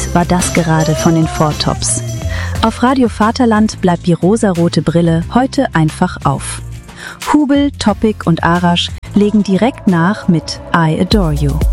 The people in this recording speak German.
war das gerade von den Four Tops. Auf Radio Vaterland bleibt die rosarote Brille heute einfach auf. Hubel, Topic und Arash legen direkt nach mit I Adore You.